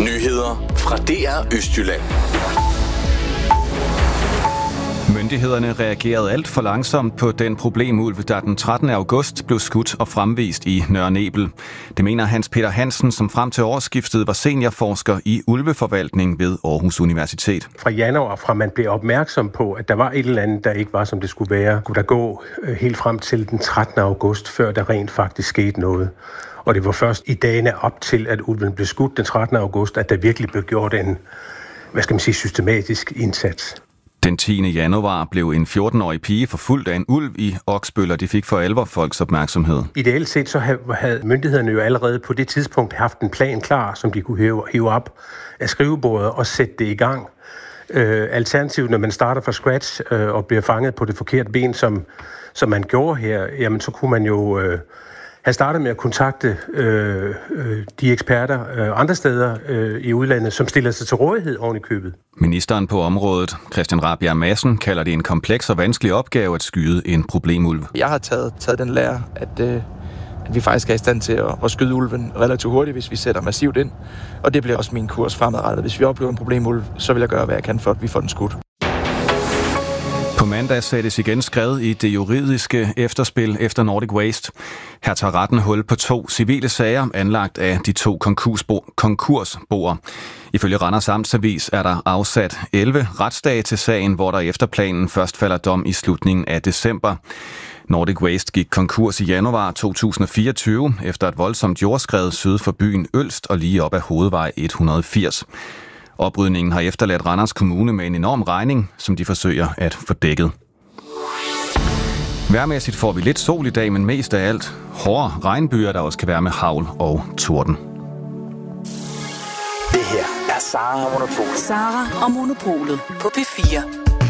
Nyheder fra DR Østjylland. Myndighederne reagerede alt for langsomt på den problemulv, der den 13. august blev skudt og fremvist i Nørre Nebel. Det mener Hans Peter Hansen, som frem til årsskiftet var seniorforsker i ulveforvaltning ved Aarhus Universitet. Fra januar, fra man blev opmærksom på, at der var et eller andet, der ikke var, som det skulle være, kunne der gå helt frem til den 13. august, før der rent faktisk skete noget. Og det var først i dagene op til, at ulven blev skudt den 13. august, at der virkelig blev gjort en, systematisk indsats. Den 10. januar blev en 14-årig pige forfulgt af en ulv i Oksbøl, og de fik for alvor folks opmærksomhed. Ideelt set så havde myndighederne jo allerede på det tidspunkt haft en plan klar, som de kunne hive op af skrivebordet og sætte det i gang. Alternativt, når man starter fra scratch og bliver fanget på det forkerte ben, som man gjorde her, jamen så kunne man jo have startet med at kontakte de eksperter andre steder i udlandet, som stiller sig til rådighed oven i købet. Ministeren på området, Christian Rabjerg Madsen, kalder det en kompleks og vanskelig opgave at skyde en problemulv. Jeg har taget den lære, at vi faktisk er i stand til at skyde ulven relativt hurtigt, hvis vi sætter massivt ind. Og det bliver også min kurs fremadrettet. Hvis vi oplever en problemulv, så vil jeg gøre, hvad jeg kan for, at vi får den skudt. På mandag sættes igen skred i det juridiske efterspil efter Nordic Waste. Her tager retten hul på 2 civile sager, anlagt af de 2 konkursboer. Ifølge Randers Amtsavis er der afsat 11 retsdage til sagen, hvor der efter planen først falder dom i slutningen af december. Nordic Waste gik konkurs i januar 2024 efter et voldsomt jordskred syd for byen Ølst og lige op ad hovedvej 180. Oprydningen har efterladt Randers Kommune med en enorm regning, som de forsøger at få dækket. Vejrmæssigt får vi lidt sol i dag, men mest af alt hårde regnbyer, der også kan være med hagl og torden. Det her er Sara og Monopolet. Sara og Monopolet på P4.